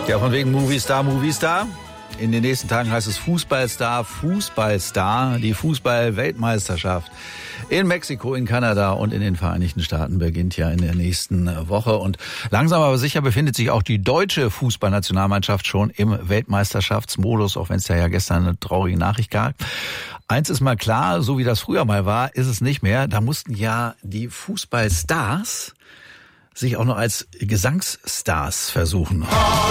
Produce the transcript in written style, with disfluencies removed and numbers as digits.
Ja, von wegen Movistar. In den nächsten Tagen heißt es Fußballstar. Die Fußball-Weltmeisterschaft in Mexiko, in Kanada und in den Vereinigten Staaten beginnt ja in der nächsten Woche. Und langsam aber sicher befindet sich auch die deutsche Fußballnationalmannschaft schon im Weltmeisterschaftsmodus, auch wenn es ja gestern eine traurige Nachricht gab. Eins ist mal klar, so wie das früher mal war, ist es nicht mehr. Da mussten ja die Fußballstars sich auch noch als Gesangsstars versuchen.